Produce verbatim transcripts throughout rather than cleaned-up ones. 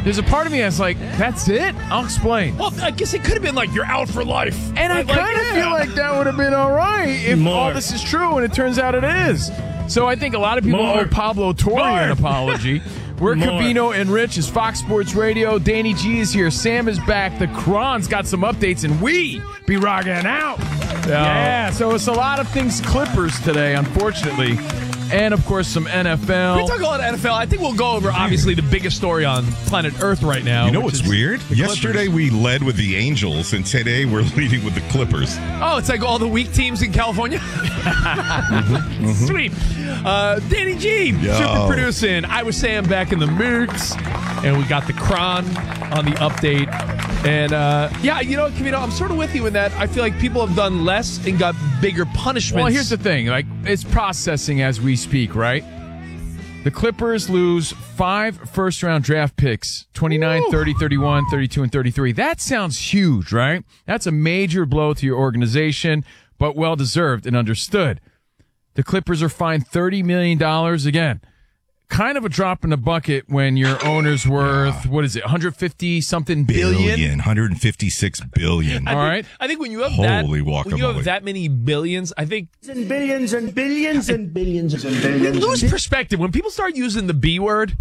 There's a part of me that's like, that's it? I'll explain. Well, I guess it could have been like, you're out for life. And I Like, kind of yeah. feel like that would have been all right if More. all this is true, and it turns out it is. So I think a lot of people More. owe Pablo Torre More. an apology. We're More. Covino and Rich is Fox Sports Radio. Danny G is here. Sam is back. The Cron's got some updates, and we be rocking out. Yeah, so it's a lot of things Clippers today, unfortunately. And, of course, some N F L. We talk a lot of N F L. I think we'll go over, obviously, the biggest story on planet Earth right now. You know which what's is weird? the Clippers. Yesterday we led with the Angels, and today we're leading with the Clippers. Oh, it's like all the weak teams in California? mm-hmm. Sweet. Uh, Danny G, Yo. super producing. I was Sam back in the mix, and we got the Cron on the update. And, uh, yeah, you know, Covino, I'm sort of with you in that I feel like people have done less and got bigger punishments. Well, here's the thing. Like, it's processing as we speak, right? The Clippers lose five first-round draft picks, twenty-nine, Woo. thirty, thirty-one, thirty-two, and thirty-three. That sounds huge, right? That's a major blow to your organization, but well-deserved and understood. The Clippers are fined thirty million dollars again. Kind of a drop in the bucket when your owner's worth, what is it, one hundred fifty something billion? Billion, one hundred fifty-six billion. I All think, right. I think when you have Holy that, when you guacamole. have that many billions, I think And billions and billions and billions and we billions. lose perspective. When people start using the B word,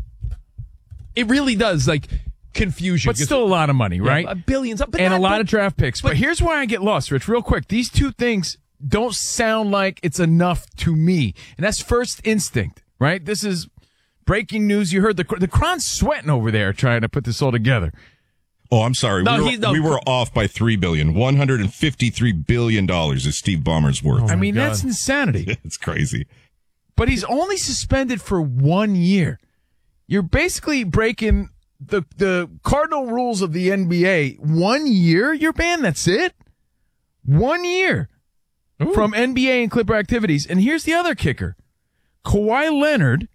it really does like confuse you. But still a lot of money, right? Yeah, billions, but and not- a lot but- of draft picks. But, but- here's why I get lost, Rich, real quick. These two things don't sound like it's enough to me. And that's first instinct, right? This is breaking news. You heard the the Cron's sweating over there trying to put this all together. Oh, I'm sorry. No, we were, he's- no. we were off by three billion dollars. one hundred fifty-three billion dollars is Steve Ballmer's worth. I mean, God. that's insanity. It's crazy. But he's only suspended for one year. You're basically breaking the the cardinal rules of the N B A. One year, you're banned. That's it. One year Ooh. from N B A and Clipper activities. And here's the other kicker. Kawhi Leonard,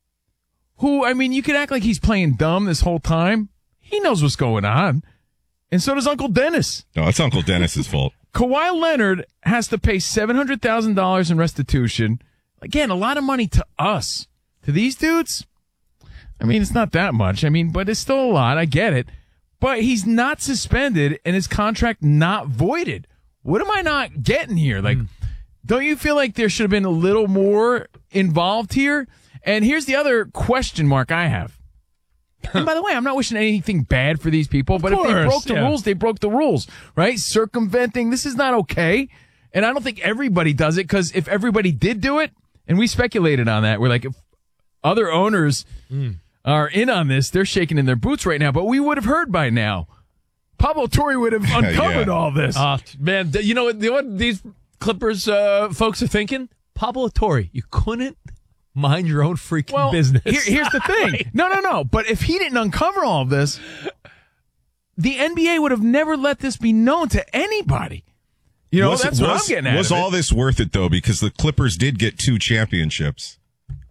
who, I mean, you could act like he's playing dumb this whole time. He knows what's going on. And so does Uncle Dennis. No, it's Uncle Dennis's fault. Kawhi Leonard has to pay seven hundred thousand dollars in restitution. Again, a lot of money to us. To these dudes, I mean, it's not that much. I mean, but it's still a lot. I get it. But he's not suspended and his contract not voided. What am I not getting here? Like, mm. don't you feel like there should have been a little more involved here? And here's the other question mark I have. And by the way, I'm not wishing anything bad for these people, but if they broke the yeah. rules, they broke the rules, right? Circumventing, this is not okay. And I don't think everybody does it, because if everybody did do it, and we speculated on that, we're like, if other owners mm. are in on this, they're shaking in their boots right now, but we would have heard by now. Pablo Torre would have uncovered yeah. all this. Uh, man, you know what, you know what these Clippers uh, folks are thinking? Pablo Torre, you couldn't mind your own freaking well, business. Here, here's the thing. Right. No, no, no. But if he didn't uncover all of this, the N B A would have never let this be known to anybody. You know, was, that's was, what I'm getting at. Was all this worth it, though? Because the Clippers did get two championships.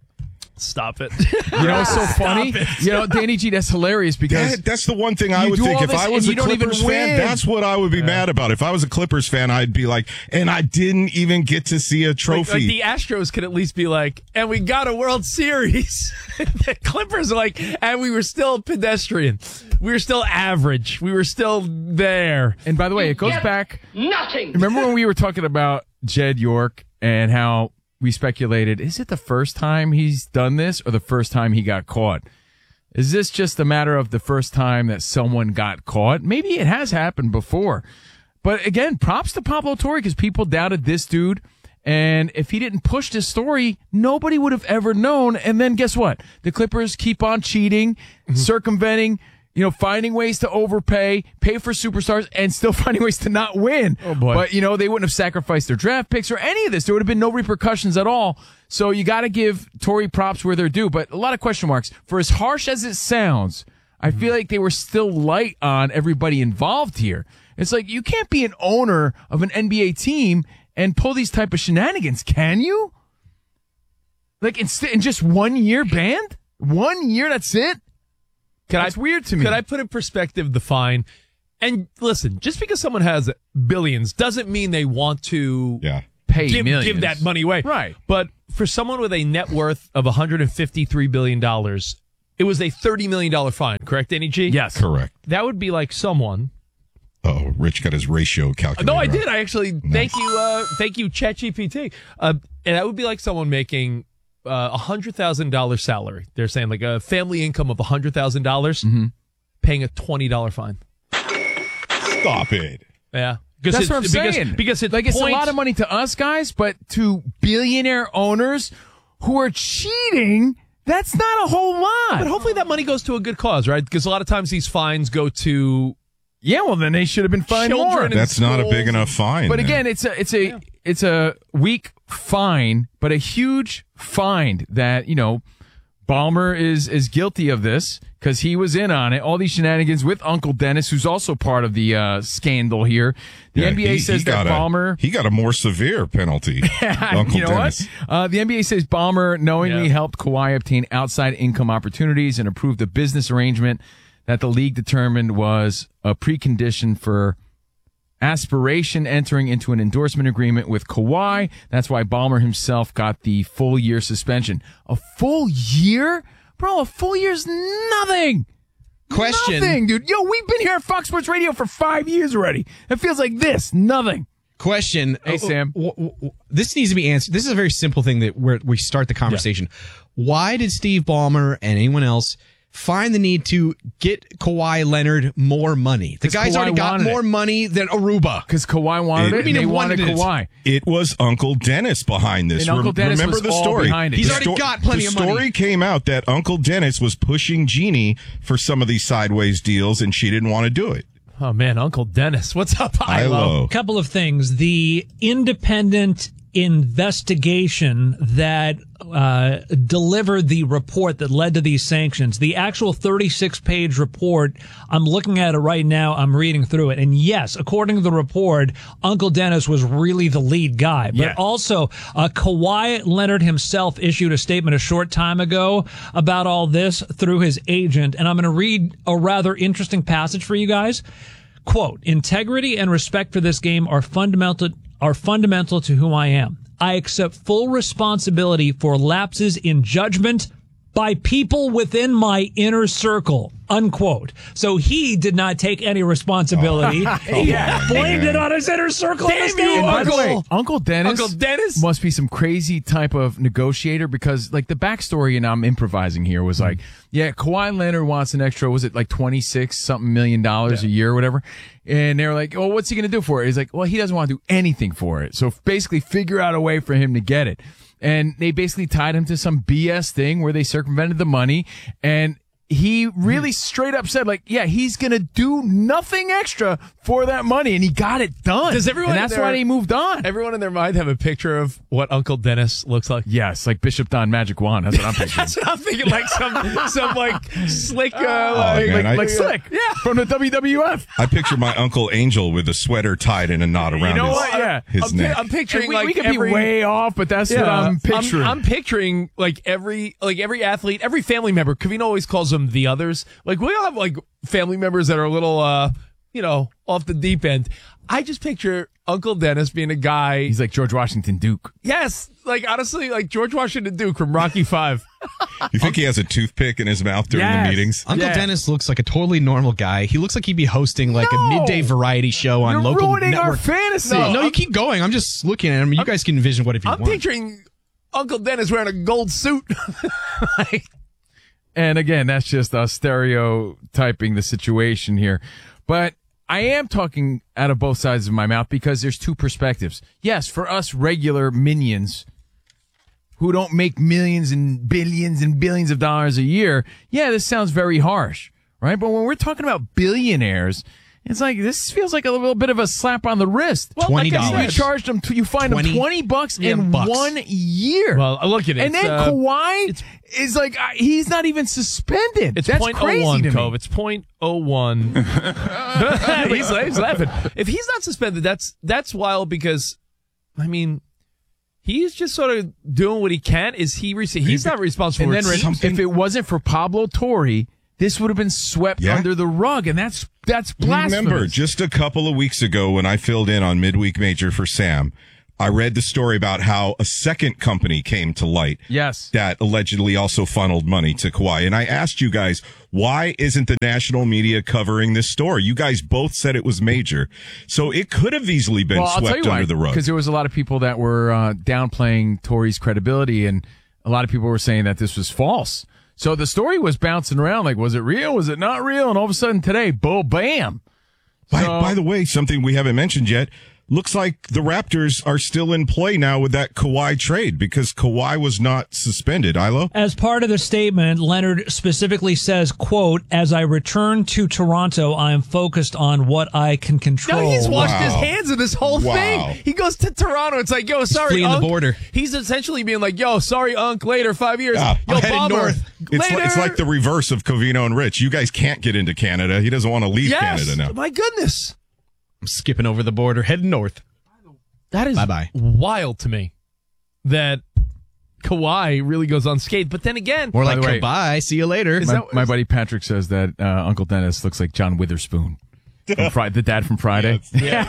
Stop it. You know, it's so funny. it. You know, Danny G, that's hilarious because That, that's the one thing I you would do think. all If this I and was you a don't even Clippers fan, win. that's what I would be mad about. If I was a Clippers fan, I'd be like, and I didn't even get to see a Like, trophy. like the Astros could at least be like, and we got a World Series. The Clippers are like, and we were still pedestrian. We were still average. We were still there. And by the way, it goes Yep. back. Nothing. Remember when we were talking about Jed York and how we speculated, is it the first time he's done this or the first time he got caught? Is this just a matter of the first time that someone got caught? Maybe it has happened before. But again, props to Pablo Torre because people doubted this dude. And if he didn't push this story, nobody would have ever known. And then guess what? The Clippers keep on cheating, mm-hmm. circumventing, you know, finding ways to overpay, pay for superstars, and still finding ways to not win. Oh, boy. But, you know, they wouldn't have sacrificed their draft picks or any of this. There would have been no repercussions at all. So you got to give Torre props where they're due. But a lot of question marks. For as harsh as it sounds, I feel like they were still light on everybody involved here. It's like you can't be an owner of an N B A team and pull these type of shenanigans, can you? Like in, in just one year banned? One year, that's it? Can That's I, weird to me. Could I put in perspective the fine? And listen, just because someone has billions doesn't mean they want to yeah. pay give, millions. give that money away. Right. But for someone with a net worth of one hundred fifty-three billion dollars, it was a thirty million dollars fine, correct, Danny G? Yes. Correct. That would be like someone. Oh, Rich got his ratio calculated. No, I wrong. did. I actually, Nice. thank you, uh, thank you, ChatGPT. Uh, and that would be like someone making uh, a one hundred thousand dollars salary. They're saying like a family income of one hundred thousand dollars, Mm-hmm. paying a twenty dollars fine. Stop it. Yeah. That's what I'm because, saying. Because it's like it's point, a lot of money to us guys, but to billionaire owners who are cheating, that's not a whole lot. But hopefully that money goes to a good cause, right? Because a lot of times these fines go to yeah, well then they should have been fined Children more. and That's not a big schools. enough fine. But man. again, it's a it's a it's a weak fine, but a huge fine that, you know, Ballmer is is guilty of this because he was in on it. All these shenanigans with Uncle Dennis, who's also part of the uh, scandal here. The Yeah, N B A he- says he that got a- Ballmer. he got a more severe penalty. Uncle you know Dennis. what? Uh, the N B A says Ballmer knowingly Yeah. helped Kawhi obtain outside income opportunities and approved a business arrangement that the league determined was a precondition for aspiration entering into an endorsement agreement with Kawhi. That's why Ballmer himself got the full year suspension. A full year? Bro, a full year's nothing. Question. Nothing, dude. Yo, we've been here at Fox Sports Radio for five years already. It feels like this. Nothing. Question. Hey, Uh, Sam. w- w- w- this needs to be answered. This is a very simple thing that where we start the conversation. Why did Steve Ballmer and anyone else find the need to get Kawhi Leonard more money? The 'Cause guy's Kawhi already got wanted more it. money than Aruba. Because Kawhi wanted It- it, I mean, and they it wanted wanted it. Kawhi. It was Uncle Dennis behind this. And Uncle Dennis Remember was the all story. behind it. He's The already got plenty the of money. The story came out that Uncle Dennis was pushing Jeannie for some of these sideways deals, and she didn't want to do it. Oh man, Uncle Dennis. What's up, I Ilo? low. Couple of things. The independent investigation that uh, delivered the report that led to these sanctions, the actual thirty-six page report, I'm looking at it right now. I'm reading through it. And yes, according to the report, Uncle Dennis was really the lead guy. But Yeah. also, uh, Kawhi Leonard himself issued a statement a short time ago about all this through his agent. And I'm going to read a rather interesting passage for you guys. Quote, integrity and respect for this game are fundamental are fundamental to who I am. I accept full responsibility for lapses in judgment by people within my inner circle, unquote. So he did not take any responsibility. he on, blamed man. it on his inner circle. Damn Understand? you, And by the Uncle- way, Uncle Dennis, Uncle Dennis? must be some crazy type of negotiator because, like, the backstory, and I'm improvising here, was like, yeah, Kawhi Leonard wants an extra, was it like twenty-six something million dollars a year or whatever? And they were like, well, what's he going to do for it? He's like, well, he doesn't want to do anything for it. So basically, figure out a way for him to get it. And they basically tied him to some B S thing where they circumvented the money. And he really straight up said, like, yeah, he's going to do nothing extra for that money. And he got it done. Does everyone and that's in their- why he moved on. Everyone in their mind have a picture of what Uncle Dennis looks like. Yes, like Bishop Don Magic Wand. That's what I'm picturing. That's what I'm thinking. Like some, some like slick, uh, Oh, like, man, like, I- like Slick. Yeah. From the W W F. I picture my Uncle Angel with a sweater tied in a knot around know his, what? Yeah. his I'm, pi- neck. I'm picturing And we, like we could every, be way off, but that's what I'm picturing. I'm, picturing like every like every athlete, every family member. Kavino always calls them the others. Like we all have like family members that are a little, uh, you know, off the deep end. I just picture Uncle Dennis being a guy. He's like George Washington Duke. Yes, like honestly, like George Washington Duke from Rocky Five. You think he has a toothpick in his mouth during Yes. the meetings? Uncle Yeah. Dennis looks like a totally normal guy. He looks like he'd be hosting like No! a midday variety show on You're local ruining our network. fantasy. No, no, you keep going. I'm just looking at him. You guys can envision what if you I'm want. picturing Uncle Dennis wearing a gold suit. like, And again, that's just us stereotyping the situation here. But I am talking out of both sides of my mouth because there's two perspectives. Yes, for us regular minions who don't make millions and billions and billions of dollars a year, yeah, this sounds very harsh, right? But when we're talking about billionaires, it's like this feels like a little bit of a slap on the wrist. well, twenty like I dollars. You said- charged them, to, you find them twenty twenty bucks yeah, in bucks. one year. Well, look at it. and It's, then uh, Kawhi is like, uh, he's not even suspended. It's That's point crazy oh one, to me. Cove. It's point oh one. he's, he's laughing. If he's not suspended, that's that's wild because, I mean, he's just sort of doing what he can. Is he? Re- he's not responsible. And then, for Rich, something- if it wasn't for Pablo Torre, this would have been swept Yeah. under the rug, and that's that's blasphemous. Remember, just a couple of weeks ago when I filled in on Midweek Major for Sam, I read the story about how a second company came to light. Yes. That allegedly also funneled money to Kawhi. And I asked you guys, why isn't the national media covering this story? You guys both said it was major. So it could have easily been well, swept under the rug. Because there was a lot of people that were uh, downplaying Tory's credibility, and a lot of people were saying that this was false. So the story was bouncing around like, was it real? Was it not real? And all of a sudden today, boom, bam. By, So- by the way, something we haven't mentioned yet. Looks like the Raptors are still in play now with that Kawhi trade because Kawhi was not suspended. Ilo? As part of the statement, Leonard specifically says, quote, as I return to Toronto, I am focused on what I can control. No, he's washed Wow. his hands of this whole Wow. thing. He goes to Toronto. It's like, yo, sorry, fleeing the Unc. border. He's essentially being like, yo, sorry, Unc, later, five years. Yeah, yo, I'm headed Bomber, north. It's later. like, it's like the reverse of Covino and Rich. You guys can't get into Canada. He doesn't want to leave yes, Canada now. my goodness. I'm skipping over the border, heading north. That is Bye-bye. wild to me that Kawhi really goes unscathed. But then again, More By like, the way- goodbye, see you later. Is My, that- my buddy Patrick says that uh, Uncle Dennis looks like John Witherspoon. From Fri- the dad from Friday.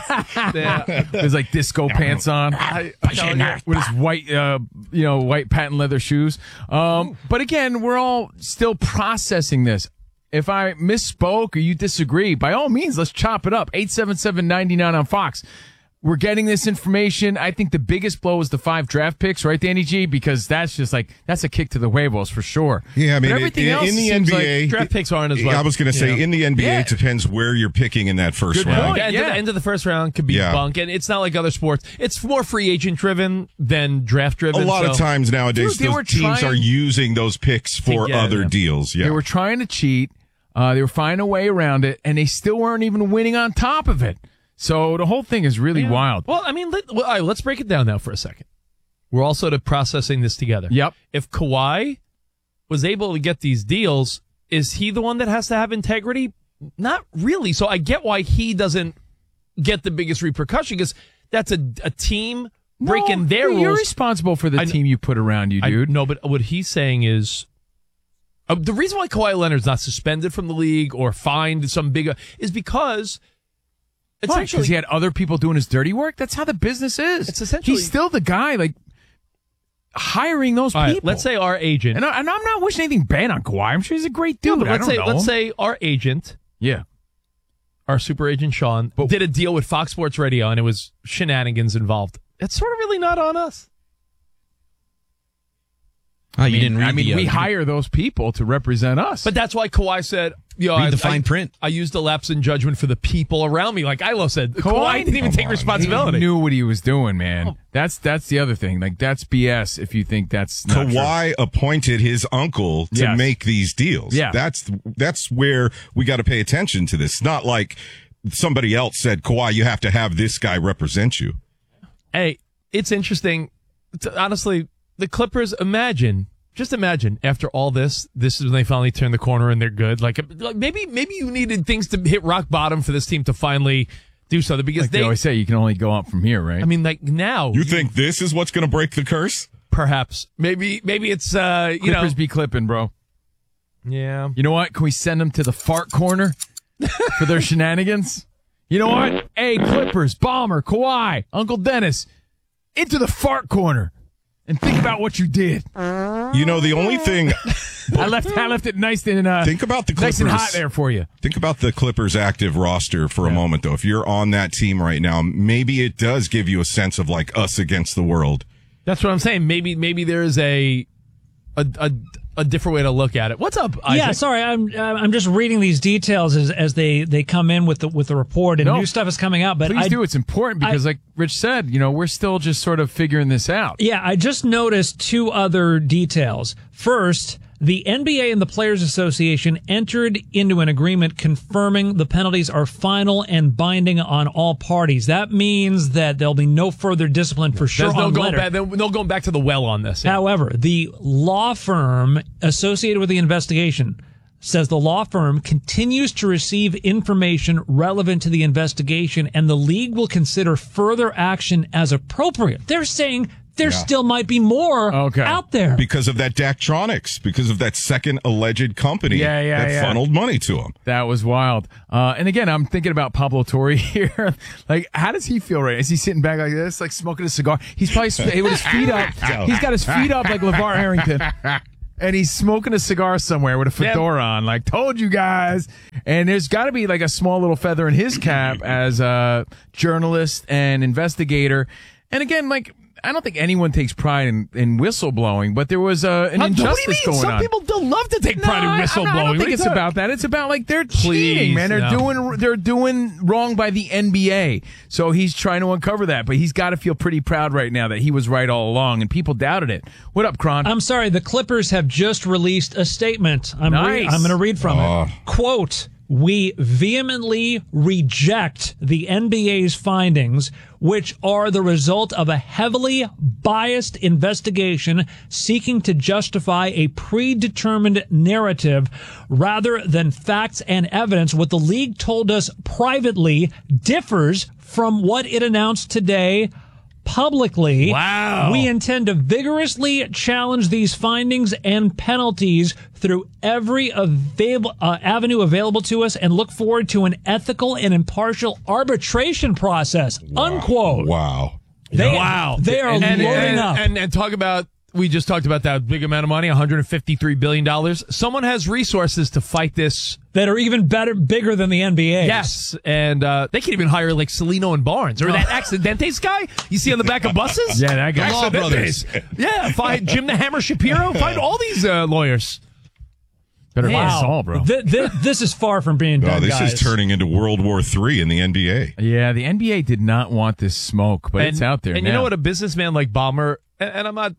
yeah, There's like disco pants on I, I'm telling you, with his white, uh, you know, white patent leather shoes. Um, but again, we're all still processing this. If I misspoke or you disagree, by all means, let's chop it up. eight seven seven, nine nine on Fox. We're getting this information. I think the biggest blow is the five draft picks, right, Danny G? Because that's just like, that's a kick to the huevos for sure. Yeah, I mean, but everything it- else in the seems N B A, like draft picks aren't as well. I was going to say, you know. in the N B A, Yeah. it depends where you're picking in that first Good round. point. The end, Yeah. of the end of the first round could be Yeah. bunk, and it's not like other sports. It's more free agent driven than draft A driven. lot of so- times nowadays, Dude, they were those teams trying- are using those picks for get it, other yeah. deals. Yeah. they were trying to cheat. Uh, they were finding a way around it, and they still weren't even winning on top of it. So the whole thing is really Yeah. wild. Well, I mean, let, well, all right, let's break it down now for a second. We're all sort of processing this together. Yep. If Kawhi was able to get these deals, is he the one that has to have integrity? Not really. So I get why he doesn't get the biggest repercussion because that's a, a team breaking No, their you're, You're rules. responsible for the I- team you put around you, I- dude. no, but what he's saying is uh, the reason why Kawhi Leonard's not suspended from the league or fined some big is because essentially Because he had other people doing his dirty work. That's how the business is. It's essentially- he's still the guy, like hiring those all right, people. let's say our agent. and, I, and I'm not wishing anything bad on Kawhi. I'm sure he's a great dude. No, but I let's don't say know let's him. say our agent, yeah. our super agent Sean, did a deal with Fox Sports Radio and it was shenanigans involved. It's sort of really not on us. Oh, you I mean, didn't read I mean, the, uh, we hire those people to represent us. But that's why Kawhi said, "Yo, Read I, the fine I- print. I used a lapse in judgment for the people around me." Like Ilo said, Kawhi, didn't even Come take on. responsibility. He knew what he was doing, man. Oh. That's that's the other thing. Like that's B S. If you think that's not true. Kawhi appointed his uncle to Yes. make these deals. Yeah. That's that's where we got to pay attention to this. Not like somebody else said, Kawhi, you have to have this guy represent you. Hey, it's interesting. To, honestly, the Clippers, imagine, just imagine after all this, this is when they finally turn the corner and they're good. Like, like maybe, maybe you needed things to hit rock bottom for this team to finally do something because Like they they, always say, you can only go up from here, right? I mean, like now, You think this is what's going to break the curse? perhaps, maybe, maybe it's, uh, you Clippers know, be clipping, bro. yeah. You know what? Can we send them to the fart corner for their shenanigans? You know what? Hey, Clippers, Bomber, Kawhi, Uncle Dennis, into the fart corner and think about what you did. You know, the only thing, I left, I left it nice and uh, think about the nice and Clippers. hot there for you. Think about the Clippers active roster for a moment, though. If you're on that team right now, maybe it does give you a sense of like us against the world. That's what I'm saying. Maybe, maybe there is a, a, a, a different way to look at it. What's up, Isaac? Yeah, sorry, I'm I'm just reading these details as as they, they come in with the with the report and No. new stuff is coming out. But Please I, do. It's important because, like Rich said, you know, we're still just sort of figuring this out. Yeah, I just noticed two other details. First, the N B A and the Players Association entered into an agreement confirming the penalties are final and binding on all parties. That means that there'll be no further discipline for sure There's no on going Leonard. back. No going back to the well on this. However, the law firm associated with the investigation says the law firm continues to receive information relevant to the investigation and the league will consider further action as appropriate. They're saying there Yeah. still might be more Okay. out there. Because of that Daktronics, because of that second alleged company Yeah, yeah, that yeah. funneled money to him. That was wild. Uh, and again, I'm thinking about Pablo Torre here. Like, how does he feel right? Is he sitting back like this, like smoking a cigar? He's probably sp- with his feet up. He's got his feet up like LeVar Arrington. And he's smoking a cigar somewhere with a fedora on, like, told you guys. And there's got to be like a small little feather in his cap as a journalist and investigator. And again, like, I don't think anyone takes pride in, in whistleblowing, but there was uh, an What do you injustice mean? going Some on. people don't love to take No, pride in I- whistleblowing. I, I don't What think are you it's talking- about that. It's about like they're Please, cheating, man. They're no. doing they're doing wrong by the N B A. So he's trying to uncover that, but he's got to feel pretty proud right now that he was right all along, and people doubted it. What up, Kron? I'm sorry, the Clippers have just released a statement. I'm, re- Nice. I'm going to read from Oh. it. Quote, we vehemently reject the N B A's findings, which are the result of a heavily biased investigation seeking to justify a predetermined narrative rather than facts and evidence. What the league told us privately differs from what it announced today publicly. Wow. We intend to vigorously challenge these findings and penalties through every available uh, avenue available to us and look forward to an ethical and impartial arbitration process. Unquote. Wow. They, Wow. They are and, loading and, up. And, and talk about, we just talked about that big amount of money, one hundred fifty-three billion dollars. Someone has resources to fight this. that are even better, bigger than the N B A. Yes. And uh, they can even hire like Celino and Barnes or that Accidentes guy you see on the back of buses. Yeah, that guy. Law brothers. Yeah. Find Jim the Hammer Shapiro. Find all these uh, lawyers. Better buy Wow. Saul, bro. Th- th- this is far from being done, Oh, this guys. is turning into World War Three in the N B A. Yeah, the N B A did not want this smoke, but and, it's out there And now. you know what? A businessman like Ballmer, and, and I'm not,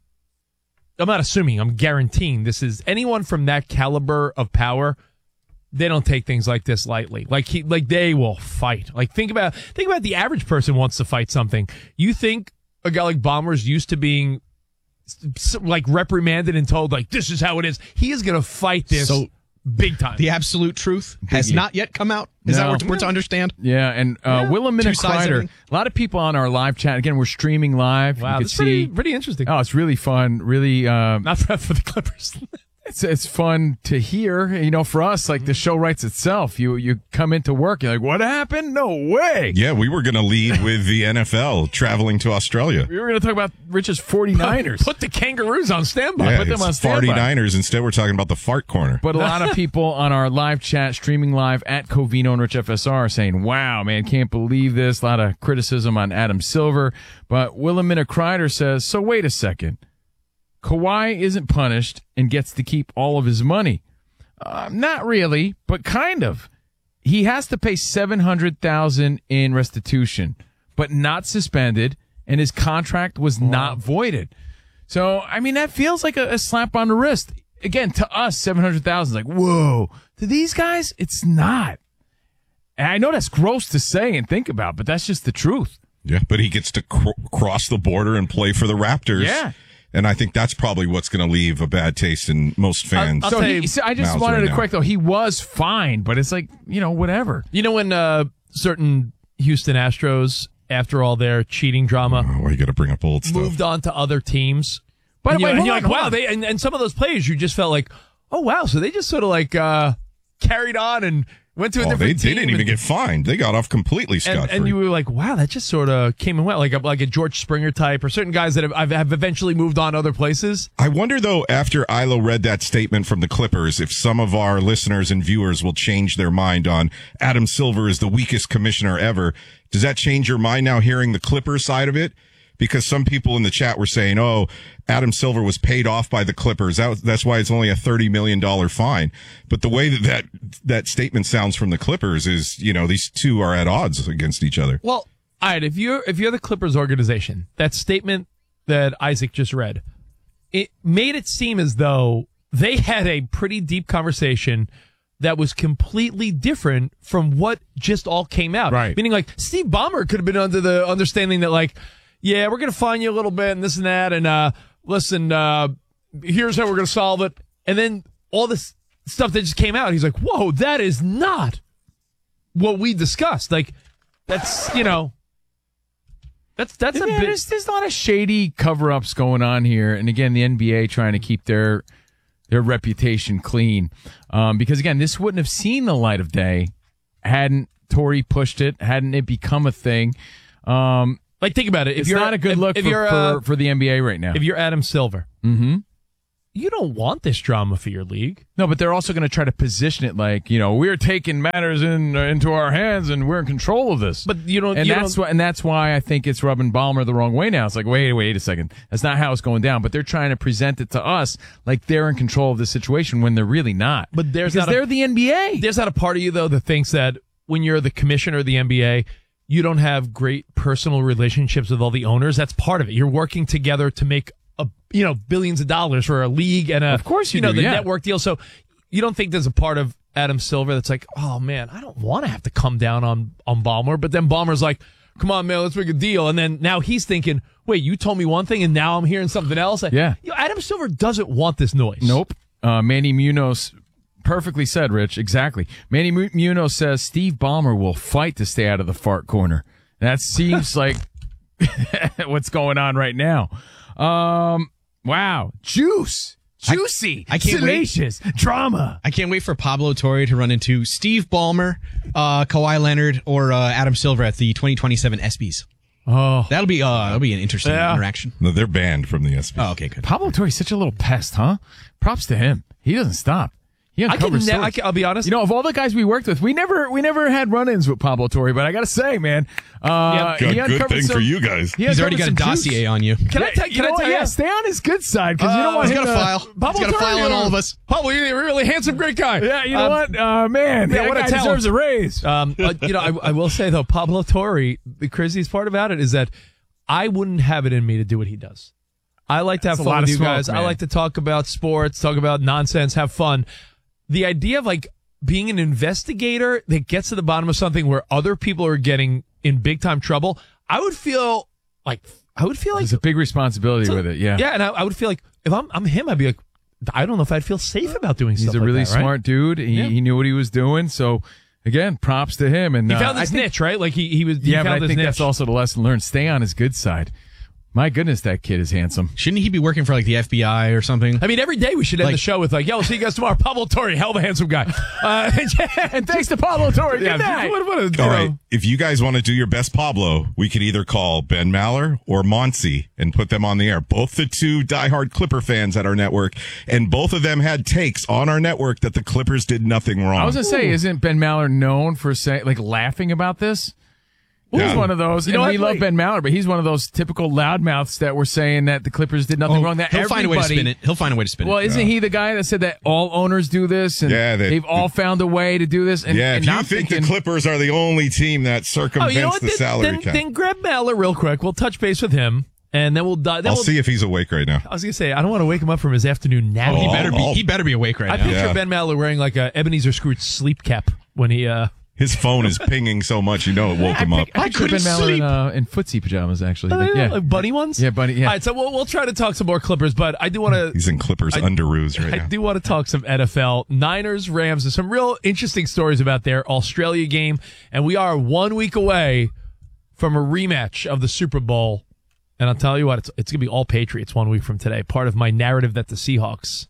I'm not assuming. I'm guaranteeing this is anyone from that caliber of power. They don't take things like this lightly. Like he, like they will fight. Like think about, think about the average person wants to fight something. You think a guy like Ballmer's used to being s- like reprimanded and told like this is how it is. He is going to fight this So, big time. The absolute truth has Biggie. not yet come out. Is No. that what we're to understand? Yeah, and uh, Wilhelmina Two sides of Kreider. it. A lot of people on our live chat. Again, we're streaming live. wow, you can that's pretty, see. pretty interesting. Oh, it's really fun. Really, um, Not for, for the Clippers. it's it's fun to hear. You know, for us, like the show writes itself. You you come into work, you're like, what happened? No way. Yeah, we were going to lead with the N F L traveling to Australia. We were going to talk about Rich's 49ers. Put the Kangaroos on standby. Yeah, put them it's on standby. forty-niners. Instead, we're talking about the fart corner. But a lot of people on our live chat, streaming live at Covino and Rich F S R, are saying, wow, man, can't believe this. A lot of criticism on Adam Silver. But Wilhelmina Kreider says, so wait a second. Kawhi isn't punished and gets to keep all of his money. Uh, not really, but kind of. He has to pay seven hundred thousand dollars in restitution, but not suspended, and his contract was not voided. So, I mean, that feels like a, a slap on the wrist. Again, to us, seven hundred thousand dollars is like, whoa. To these guys, it's not. And I know that's gross to say and think about, but that's just the truth. Yeah, but he gets to cr- cross the border and play for the Raptors. Yeah. And I think that's probably what's going to leave a bad taste in most fans. I'll So tell he, you so I just mouths wanted right to now. correct, though. He was fine, but it's like, you know, whatever. You know when uh, certain Houston Astros, after all their cheating drama, Oh, why you got to bring up old stuff? moved on to other teams? By the and way, you're, and hold you're on, like, hold wow, on. they and, and some of those players, you just felt like, oh wow, so they just sort of like uh, carried on and went to a Oh, different they, team. they didn't even and, get fined. They got off completely and, scot-free. and you were like, wow, that just sort of came and went, like a, like a George Springer type, or certain guys that have, have eventually moved on other places. I wonder, though, after Ilo read that statement from the Clippers, if some of our listeners and viewers will change their mind on Adam Silver is the weakest commissioner ever. Does that change your mind now hearing the Clippers side of it? Because some people in the chat were saying, oh, Adam Silver was paid off by the Clippers. That, that's why it's only a thirty million dollars fine. But the way that, that that statement sounds from the Clippers is, you know, these two are at odds against each other. Well, all right, if you're if you're the Clippers organization, that statement that Isaac just read, it made it seem as though they had a pretty deep conversation that was completely different from what just all came out. Right. Meaning, like, Steve Ballmer could have been under the understanding that, like, yeah, we're going to fine you a little bit and this and that, and uh, listen, uh, here's how we're going to solve it. And then all this stuff that just came out, he's like, whoa, that is not what we discussed. Like, that's, you know, That's that's a Yeah, bit. there's, there's a lot of shady cover-ups going on here, and again, the N B A trying to keep their their reputation clean, um, because again, this wouldn't have seen the light of day hadn't Tory pushed it, hadn't it become a thing. Um, Like, think about it. If it's you're not a good if, look if for, you're, uh, for, for the N B A right now. If you're Adam Silver, mm-hmm. you don't want this drama for your league. No, but they're also going to try to position it like, you know, we're taking matters in uh, into our hands and we're in control of this. But you don't. And you that's don't, why, and that's why I think it's rubbing Ballmer the wrong way now. It's like, wait, wait a second, that's not how it's going down. But they're trying to present it to us like they're in control of the situation when they're really not. But there's because not a- they're the N B A. There's not a part of you though that thinks that when you're the commissioner of the N B A, you don't have great personal relationships with all the owners. That's part of it. You're working together to make a you know billions of dollars for a league and a Of course you you know do, the yeah. network deal. So you don't think there's a part of Adam Silver that's like, oh man, I don't want to have to come down on on Ballmer, but then Ballmer's like, come on man, let's make a deal. And then now he's thinking, wait, you told me one thing and now I'm hearing something else. Yeah. You know, Adam Silver doesn't want this noise. Nope. Uh, Manny Munoz perfectly said, Rich. Exactly. Manny Mu- Munoz says Steve Ballmer will fight to stay out of the fart corner. That seems like what's going on right now. Um, wow. Juice. Juicy. I can't wait. salacious. Drama. I can't wait for Pablo Torre to run into Steve Ballmer, uh, Kawhi Leonard, or uh, Adam Silver at the twenty twenty-seven ESPYs. Oh. That'll be uh, that'll be an interesting Yeah. interaction. No, they're banned from the S B. Oh, okay, good. Pablo Torre's such a little pest, huh? Props to him. He doesn't stop. He I can, uncovers ne- stories. I can. I'll be honest. You know, of all the guys we worked with, we never we never had run-ins with Pablo Torre, but I got to say, man, uh, Good, he good uncovered thing some, for you guys. he He's already uncovered got a some dossier juice. on you. Can I, Yeah, tell you can know I what? tell you? Yeah, stay on his good side because you don't Uh, want He's him got a to- file. Pablo He's got a Torre, file on uh, all of us. Pablo, you're a really handsome, great guy. Yeah, you know Um, what, uh, man, yeah, that what a guy talent. deserves a raise. Um, uh, you know, I, I will say though, Pablo Torre, the craziest part about it is that I wouldn't have it in me to do what he does. I like to have That's a fun lot with of you smoke, guys. I man. like to talk about sports, talk about nonsense, have fun. The idea of like being an investigator that gets to the bottom of something where other people are getting in big time trouble, I would feel like I would feel like There's a big responsibility so- with it, yeah. yeah, and I, I would feel like if I'm I'm him, I'd be like, I don't know if I'd feel safe about doing He's stuff a like really that, right? smart dude. He, Yeah. he knew what he was doing, so again, props to him. And He uh, found I his think- niche, right? Like he he was. He Yeah, but found I his think niche. that's also the lesson learned. Stay on his good side. My goodness, that kid is handsome. Shouldn't he be working for like the F B I or something? I mean, every day we should end Like- the show with like, "Yo, we'll see you guys tomorrow." Pablo Torre, hell of a handsome guy. Uh, And thanks to Pablo Torre. Good yeah, night. what, what a, you All know, right. If you guys want to do your best Pablo, we could either call Ben Maller or Monty and put them on the air. Both the two diehard Clipper fans at our network, and both of them had takes on our network that the Clippers did nothing wrong. I was gonna say, isn't Ben Maller known for saying like laughing about this? He's Yeah. one of those, You know and what? we love Wait. Ben Maller, but he's one of those typical loudmouths that were saying that the Clippers did nothing Oh, wrong. That he'll find a way to everybody- spin it. He'll find a way to spin Well, it. isn't he the guy that said that all owners do this, and Yeah, they- they've all found a way to do this? And, yeah, and if you I'm think thinking, the Clippers are the only team that Oh, circumvents you know what? the Then, salary then, cap, then grab Maller real quick. We'll touch base with him, and then we'll dive. I'll we'll, see if he's awake right now. I was gonna say I don't want to wake him up from his afternoon nap. Oh, he Oh, better be. oh. He better be awake right I now. picture Yeah. Ben Maller wearing like a Ebenezer Scrooge sleep cap when he. uh His phone is pinging so much, you know it woke I, him up. pic- I, I picture Ben couldn't Maller in, sleep. uh, in footsie pajamas, actually. Like, yeah, like bunny ones. Yeah, bunny- yeah. All right, so we'll we'll try to talk some more Clippers, but I do want to. He's in Clippers I- underoos right I now. do want to talk some N F L. Niners, Rams. There's some real interesting stories about their Australia game, and we are one week away from a rematch of the Super Bowl. And I'll tell you what, it's it's gonna be all Patriots one week from today. Part of my narrative that the Seahawks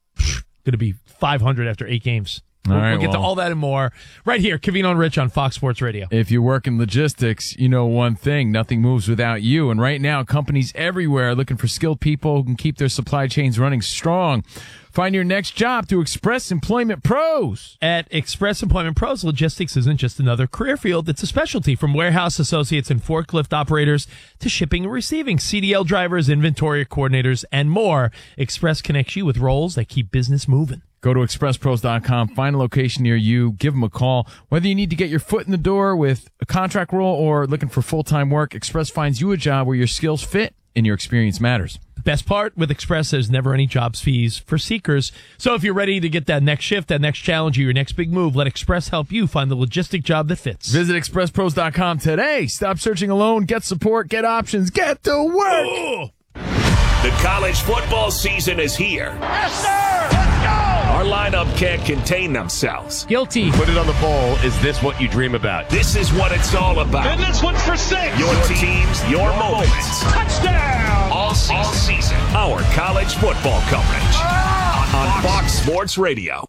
gonna be five hundred after eight games. We'll, All right, we'll get to well. all that and more right here. Kavino and Rich on Fox Sports Radio. If you work in logistics, you know one thing, nothing moves without you. And right now, companies everywhere are looking for skilled people who can keep their supply chains running strong. Find your next job through Express Employment Pros. At Express Employment Pros, logistics isn't just another career field, it's a specialty. From warehouse associates and forklift operators to shipping and receiving, C D L drivers, inventory coordinators, and more. Express connects you with roles that keep business moving. Go to express pros dot com, find a location near you, give them a call. Whether you need to get your foot in the door with a contract role or looking for full-time work, Express finds you a job where your skills fit and your experience matters. Best part with Express, there's never any jobs fees for seekers. So if you're ready to get that next shift, that next challenge, or your next big move, let Express help you find the logistic job that fits. Visit express pros dot com today. Stop searching alone. Get support. Get options. Get to work. The college football season is here. Yes, sir! Let's go! Our Our lineup can't contain themselves. Guilty. Put it on the bowl. Is this what you dream about? This is what it's all about. And this one's for six. Your teams, your moments. Touchdown. All season. All season. Our college football coverage on Fox Sports Radio.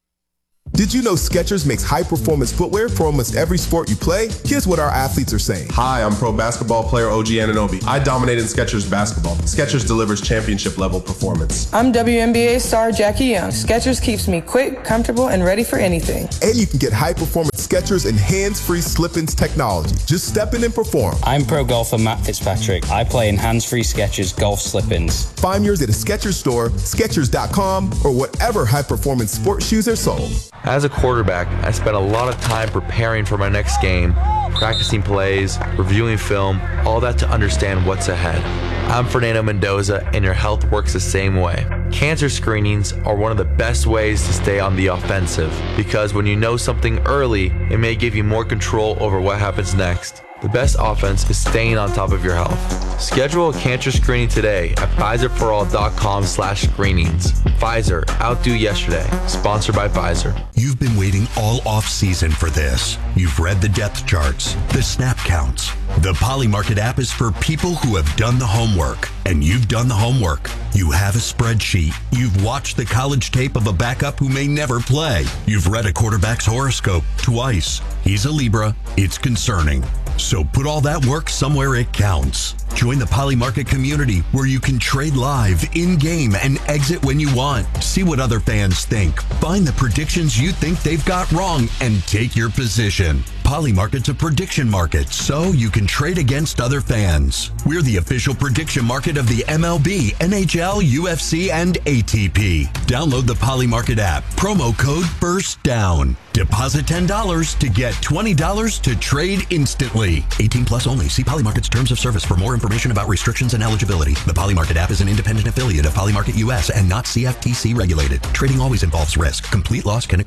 Did you know Skechers makes high-performance footwear for almost every sport you play? Here's what our athletes are saying. Hi, I'm pro basketball player O G Anunoby. I dominated Skechers basketball. Skechers delivers championship-level performance. I'm W N B A star Jackie Young. Skechers keeps me quick, comfortable, and ready for anything. And you can get high-performance Skechers and hands-free slip-ins technology. Just step in and perform. I'm pro golfer Matt Fitzpatrick. I play in hands-free Skechers golf slip-ins. Find yours at a Skechers store, Skechers dot com, or whatever high-performance sports shoes are sold. As a quarterback, I spent a lot of time preparing for my next game, practicing plays, reviewing film, all that to understand what's ahead. I'm Fernando Mendoza, and your health works the same way. Cancer screenings are one of the best ways to stay on the offensive, because when you know something early, it may give you more control over what happens next. The best offense is staying on top of your health. Schedule a cancer screening today at Pfizer for all dot com slash screenings. Pfizer, outdo yesterday. Sponsored by Pfizer. You've been waiting all off-season for this. You've read the depth charts, the snap counts. The Polymarket app is for people who have done the homework. And you've done the homework. You have a spreadsheet. You've watched the college tape of a backup who may never play. You've read a quarterback's horoscope twice. He's a Libra. It's concerning. So put all that work somewhere it counts. Join the Polymarket community where you can trade live, in-game, and exit when you want. See what other fans think. Find the predictions you think they've got wrong and take your position. Polymarket's a prediction market, so you can trade against other fans. We're the official prediction market of the M L B, N H L, U F C, and A T P. Download the Polymarket app. Promo code FIRSTDOWN. Deposit ten dollars to get twenty dollars to trade instantly. eighteen plus only. See Polymarket's terms of service for more information about restrictions and eligibility. The Polymarket app is an independent affiliate of Polymarket U S and not C F T C regulated. Trading always involves risk. Complete loss can occur.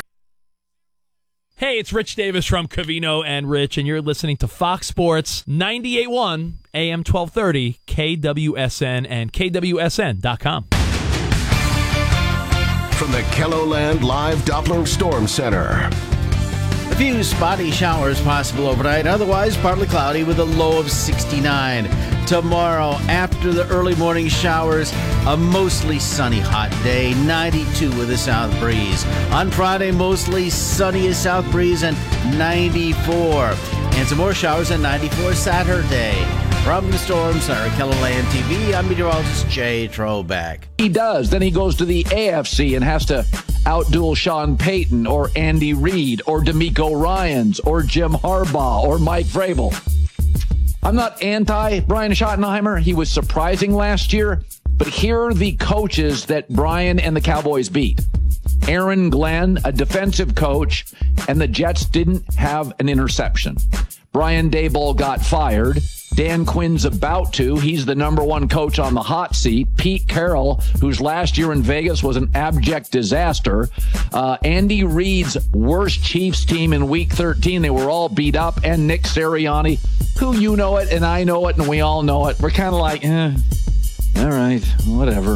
Hey, it's Rich Davis from Covino and Rich, and you're listening to Fox Sports ninety-eight point one A M twelve thirty, K W S N, and K W S N dot com. From the Kelloland Live Doppler Storm Center. A few spotty showers possible overnight, otherwise partly cloudy with a low of sixty-nine. Tomorrow, after the early morning showers, a mostly sunny hot day, ninety-two with a south breeze. On Friday, mostly sunny a south breeze and ninety-four. And some more showers at ninety-four Saturday. From the Storm Center, Kelloland T V, I'm meteorologist Jay Troback. He does. Then he goes to the A F C and has to outduel Sean Payton or Andy Reid or DeMeco Ryans or Jim Harbaugh or Mike Vrabel. I'm not anti Brian Schottenheimer. He was surprising last year, but here are the coaches that Brian and the Cowboys beat. Aaron Glenn, a defensive coach, and the Jets didn't have an interception. Brian Daboll got fired. Dan Quinn's about to. He's the number one coach on the hot seat. Pete Carroll, whose last year in Vegas was an abject disaster. Uh, Andy Reid's worst Chiefs team in week thirteen. They were all beat up. And Nick Sirianni, who you know it and I know it and we all know it. We're kind of like, eh, all right, whatever.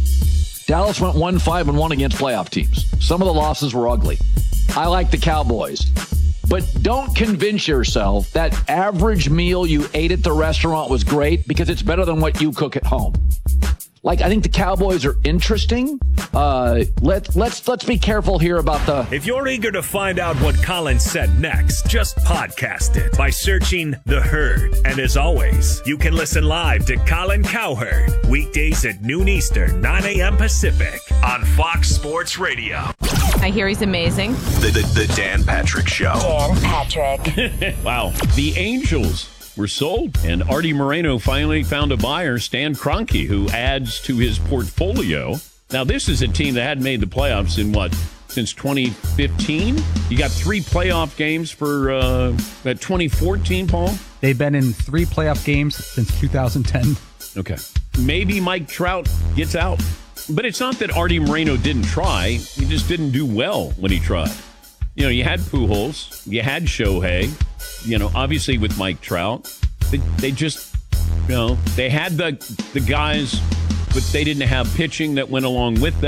Dallas went one five and one against playoff teams. Some of the losses were ugly. I like the Cowboys. But don't convince yourself that average meal you ate at the restaurant was great because it's better than what you cook at home. Like, I think the Cowboys are interesting. Uh, let, let's let's be careful here about the... If you're eager to find out what Colin said next, just podcast it by searching The Herd. And as always, you can listen live to Colin Cowherd, weekdays at noon Eastern, nine a.m. Pacific, on Fox Sports Radio. I hear he's amazing. The, the, the Dan Patrick Show. Dan Patrick. Wow. The Angels were sold, and Artie Moreno finally found a buyer, Stan Kroenke, who adds to his portfolio. Now, this is a team that hadn't made the playoffs in, what, since twenty fifteen? You got three playoff games for uh, that twenty fourteen, Paul? They've been in three playoff games since two thousand ten. Okay. Maybe Mike Trout gets out. But it's not that Artie Moreno didn't try. He just didn't do well when he tried. You know, you had Pujols, you had Shohei, you know, obviously with Mike Trout. They, they just, you know, they had the the guys, but they didn't have pitching that went along with that.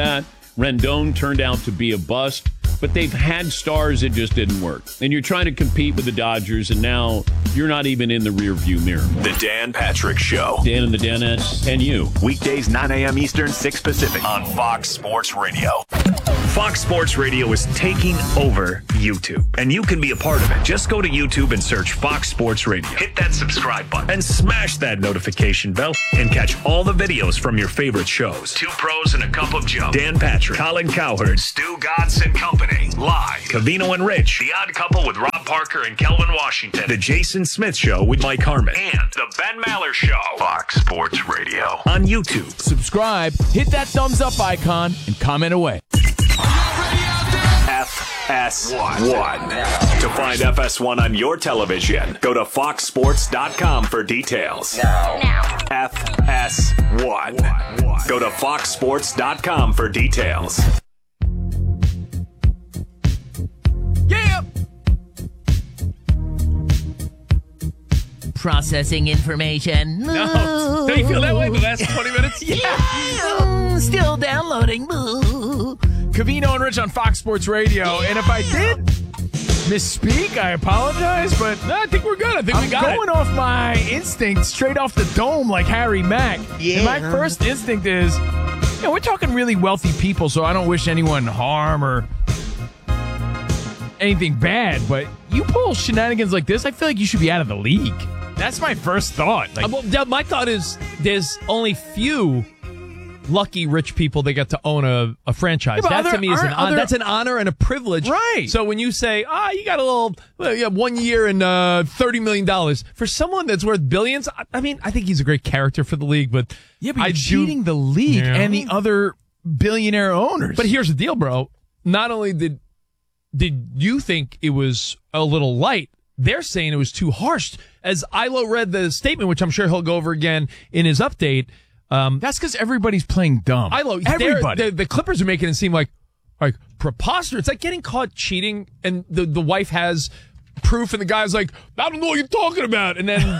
Rendon turned out to be a bust, but they've had stars that just didn't work. And you're trying to compete with the Dodgers, and now you're not even in the rearview mirror. The Dan Patrick Show. Dan and the Danettes and you. Weekdays, nine a.m. Eastern, six Pacific on Fox Sports Radio. Fox Sports Radio is taking over YouTube, and you can be a part of it. Just go to YouTube and search Fox Sports Radio. Hit that subscribe button and smash that notification bell and catch all the videos from your favorite shows. Two Pros and a Cup of Joe. Dan Patrick, Colin Cowherd, Stu Gatz and Company. Live. Covino and Rich. The Odd Couple with Rob Parker and Kelvin Washington. The Jason Smith Show with Mike Harmon. And The Ben Maller Show. Fox Sports Radio on YouTube. Subscribe, hit that thumbs up icon, and comment away. F S one. To find F S one on your television, go to fox sports dot com for details. Now. F S one. Go to fox sports dot com for details. Yeah! Processing information. No. Don't you feel that way the last twenty minutes? Yeah. Still downloading. Covino and Rich on Fox Sports Radio. Yeah. And if I did misspeak, I apologize, but no, I think we're good. I think I'm we got going it. off my instinct straight off the dome like Harry Mack. Yeah. And my first instinct is, you know, we're talking really wealthy people, so I don't wish anyone harm or anything bad, but you pull shenanigans like this, I feel like you should be out of the league. That's my first thought. Like, Uh, well, my thought is there's only few lucky rich people that get to own a, a franchise. Yeah, that other, to me is an other, that's an honor and a privilege. Right. So when you say, ah, you got a little, well, you have one year and uh, thirty million dollars. For someone that's worth billions, I, I mean, I think he's a great character for the league, but yeah, but I you're cheating do, the league yeah. and the other billionaire owners. But here's the deal, bro. Not only did did you think it was a little light, they're saying it was too harsh. As Ilo read the statement, which I'm sure he'll go over again in his update, Um, That's because everybody's playing dumb. I love everybody. The, the Clippers are making it seem like like preposterous. It's like getting caught cheating, and the the wife has proof, and the guy's like, "I don't know what you're talking about," and then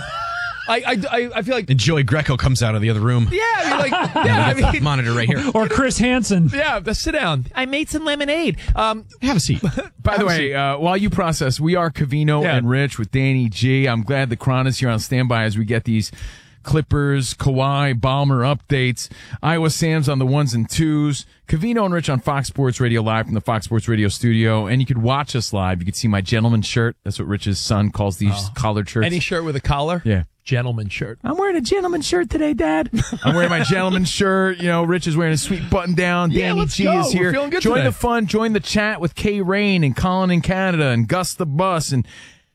I I I feel like and Joey Greco comes out of the other room. Yeah, I mean, like yeah, I mean, monitor right here. Or Chris Hansen. Yeah, sit down. I made some lemonade. Um, have a seat. By the way, uh, while you process, we are Covino Yeah. and Rich with Danny G. I'm glad the Cron is here on standby as we get these Clippers, Kawhi, Balmer updates. Iowa Sam's on the ones and twos. Covino and Rich on Fox Sports Radio live from the Fox Sports Radio studio. And you could watch us live. You could see my gentleman shirt. That's what Rich's son calls these Oh. collared shirts. any shirt with a collar, Yeah. gentleman shirt. I'm wearing a gentleman shirt today, Dad. I'm wearing my gentleman shirt. You know, Rich is wearing a sweet button down. Yeah, Danny let's G go. is We're here. feeling good Join today. the fun. Join the chat with Kay Rain and Colin in Canada and Gus the Bus and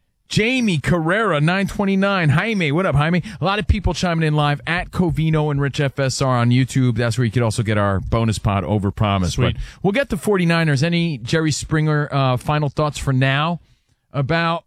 Jamie Carrera, nine twenty-nine. Jaime, what up, Jaime? A lot of people chiming in live at Covino and Rich F S R on YouTube. That's where you could also get our bonus pod over promise. Sweet. But we'll get to forty-niners. Any Jerry Springer uh, final thoughts for now about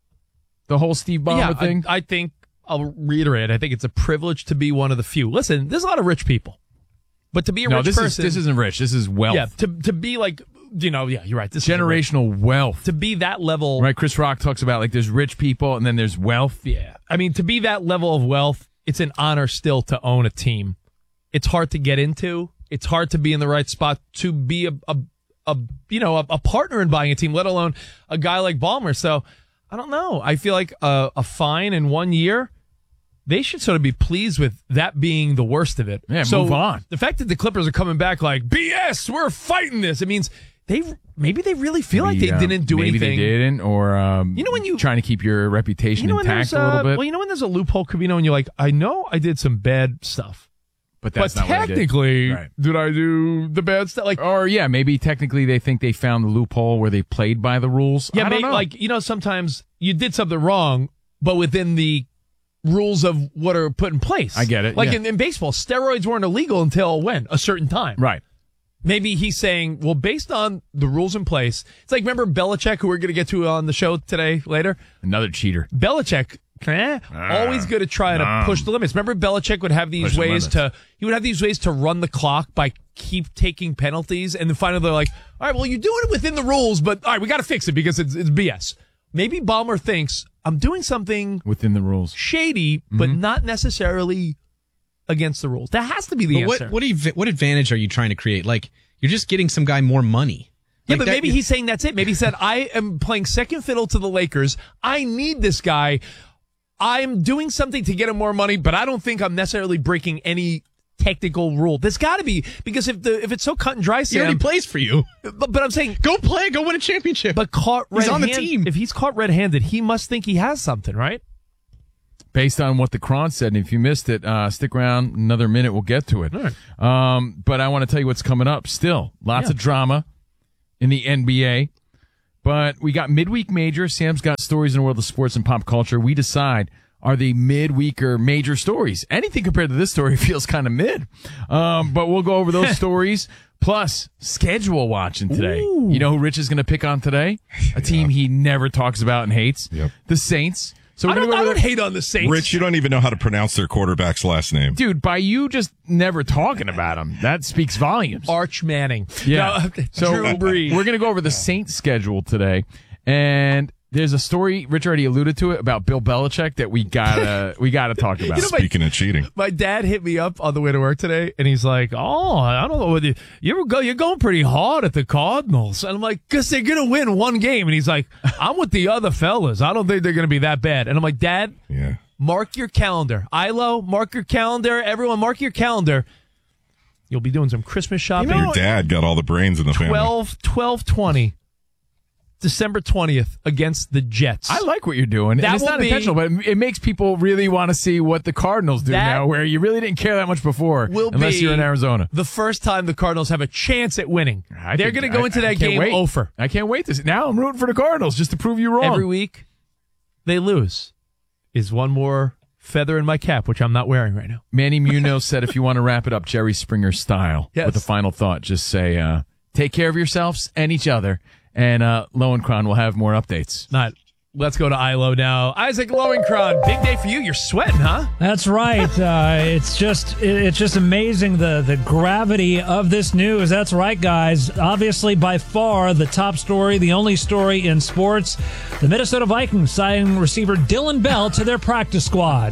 the whole Steve Ballmer yeah, thing? I, I think I'll reiterate. I think it's a privilege to be one of the few. Listen, there's a lot of rich people, but to be a no, rich this person, is this isn't rich. This is wealth. yeah, to to be like, you know, yeah, you're right. This Generational is wealth. to be that level, Right, Chris Rock talks about like there's rich people and then there's wealth. Yeah, I mean, to be that level of wealth, it's an honor still to own a team. It's hard to get into. It's hard to be in the right spot to be a a, a you know a, a partner in buying a team, let alone a guy like Ballmer. So I don't know. I feel like a, a fine in one year. They should sort of be pleased with that being the worst of it. Yeah, so move on. The fact that the Clippers are coming back like B S, we're fighting this. It means they maybe they really feel Maybe, like they uh, didn't do maybe anything. They didn't, or um, You know when you- trying to keep your reputation You know when intact there's a little uh, bit. well, you know when there's a loophole, Covino, and you're like, I know I did some bad stuff, but that's but not what I did. technically, Right. did I do the bad stuff? Like, Or yeah, maybe technically they think they found the loophole where they played by the rules. yeah, I don't maybe know. like you know sometimes you did something wrong, but within the rules of what are put in place. I get it, Like yeah. in, in baseball, steroids weren't illegal until when? A certain time. right. Maybe he's saying, well, based on the rules in place, it's like, remember Belichick, who we're going to get to on the show today, later? Another cheater. Belichick, eh, always going to try to um, push the limits. Remember Belichick would have these Push the ways limits. to, he would have these ways to run the clock by keep taking penalties. And then finally they're like, all right, well, you're doing it within the rules, but all right, we got to fix it because it's, it's B S. Maybe Ballmer thinks I'm doing something Within the rules. shady, but Mm-hmm. not necessarily against the rules. That has to be the But answer. what what, ev- what advantage are you trying to create? Like, You're just getting some guy more money. Yeah, Like but that- maybe he's saying that's it. Maybe he said, I am playing second fiddle to the Lakers. I need this guy. I'm doing something to get him more money, but I don't think I'm necessarily breaking any technical rule. There's got to be, because if the if it's so cut and dry, Sam, he already plays for you. But, but I'm saying, go play, go win a championship. But caught red He's on the hand- team. If he's caught red-handed, he must think he has something, right? Based on what the Cron said, and if you missed it, uh, stick around another minute. We'll get to it. Um, but I want to tell you what's coming up. Still, lots Yeah. of drama in the N B A. But we got midweek major. Sam's got stories in the world of sports and pop culture. We decide, are the midweeker major stories? Anything compared to this story feels kind of mid. Um, but we'll go over those stories. Plus, schedule watching today. Ooh. You know who Rich is going to pick on today? A team he never talks about and hates. Yep. The Saints. So I we're don't, gonna I go don't over hate on the Saints. Rich, you don't even know how to pronounce their quarterback's last name. Dude, by you just never talking about him, that speaks volumes. Arch Manning. Yeah. No, so Drew Brees. we're going to go over the Saints schedule today. And there's a story, Rich already alluded to it, about Bill Belichick that we gotta we gotta talk about. You know, my- Speaking of cheating. My dad hit me up on the way to work today, and he's like, "Oh, I don't know whether you, you ever go. You're going pretty hard at the Cardinals." And I'm like, "Cause they're gonna win one game." And he's like, "I'm with the other fellas. I don't think they're gonna be that bad." And I'm like, "Dad, yeah, mark your calendar. Ilo, mark your calendar. Everyone, mark your calendar. You'll be doing some Christmas shopping." Your dad got all the brains in the family. twelve, twelve twenty December twentieth against the Jets. I like what you're doing. That and it's will not be- intentional, but it makes people really want to see what the Cardinals do That now, where you really didn't care that much before, will unless be you're in Arizona. the first time the Cardinals have a chance at winning. I They're think- going to go I- into I that can't game wait. over. I can't wait to see. Now I'm rooting for the Cardinals just to prove you wrong. Every week they lose is one more feather in my cap, which I'm not wearing right now. Manny Munoz said, if you want to wrap it up Jerry Springer style Yes. with a final thought, just say, uh, take care of yourselves and each other. And uh, Lowenkron will have more updates. Not. Let's go to Ilo now. Isaac Lowenkron, big day for you. You're sweating, huh? That's right. Uh, it's just it's just amazing the the gravity of this news. That's right, guys. Obviously, by far the top story, the only story in sports: the Minnesota Vikings signing receiver Dylan Bell to their practice squad.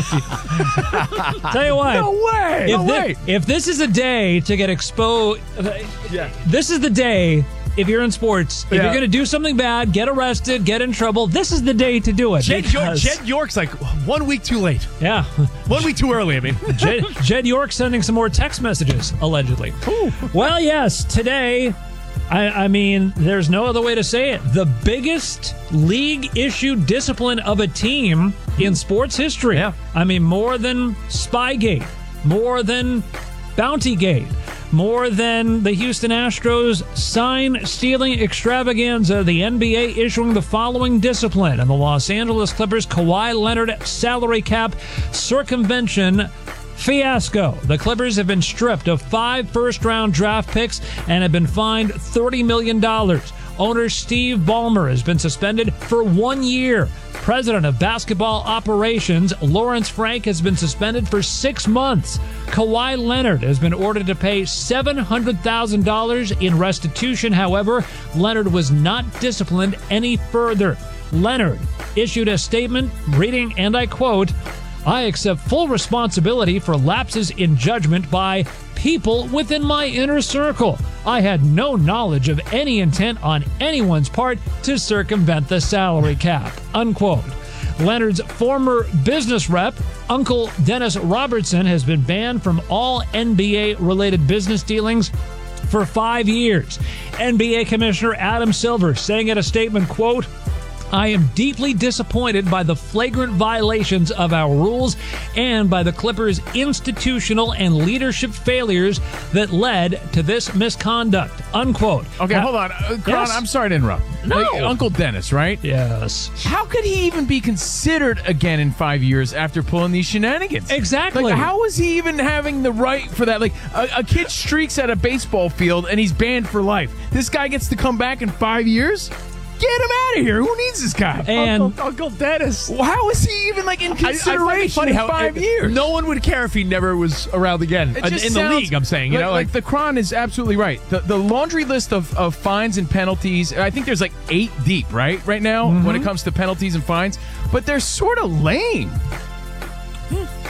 Tell you what, No way! If, No thi- way! if this is a day to get exposed, Yeah. this is the day. If you're in sports, if Yeah. you're going to do something bad, get arrested, get in trouble, this is the day to do it. Jed, York, because- Jed York's like one week too late. Yeah. One week too early, I mean. Jed, Jed York sending some more text messages, allegedly. Well, yes, today, I, I mean, there's no other way to say it. The biggest league-issued discipline of a team in sports history. Yeah. I mean, more than Spygate, more than Bountygate, more than the Houston Astros sign-stealing extravaganza, the N B A issuing the following discipline, and the Los Angeles Clippers Kawhi Leonard salary cap circumvention fiasco. The Clippers have been stripped of five first-round draft picks and have been fined thirty million dollars. Owner Steve Ballmer has been suspended for one year. President of Basketball Operations Lawrence Frank has been suspended for six months. Kawhi Leonard has been ordered to pay seven hundred thousand dollars in restitution. However, Leonard was not disciplined any further. Leonard issued a statement reading, and I quote, "I accept full responsibility for lapses in judgment by people within my inner circle. I had no knowledge of any intent on anyone's part to circumvent the salary cap." Unquote. Leonard's former business rep, Uncle Dennis Robertson, has been banned from all N B A-related business dealings for five years. N B A Commissioner Adam Silver saying in a statement, quote, "I am deeply disappointed by the flagrant violations of our rules and by the Clippers' institutional and leadership failures that led to this misconduct." Unquote. Okay, Now- hold on. Uh, Kron, Yes? I'm sorry to interrupt. No. Like, Uncle Dennis, right? Yes. How could he even be considered again in five years after pulling these shenanigans? Exactly. Like, how is he even having the right for that? Like, a, a kid streaks at a baseball field and he's banned for life. This guy gets to come back in five years? Get him out of here. Who needs this guy? And Uncle, Uncle Dennis. Well, how is he even like in I- I find it consideration funny in how five it- years? No one would care if he never was around again It in, just in the sounds league. I'm saying, you like, know, like, like, the Cron is absolutely right. The the laundry list of, of fines and penalties. I think there's like eight deep, right? Right now, Mm-hmm. when it comes to penalties and fines, but they're sort of lame.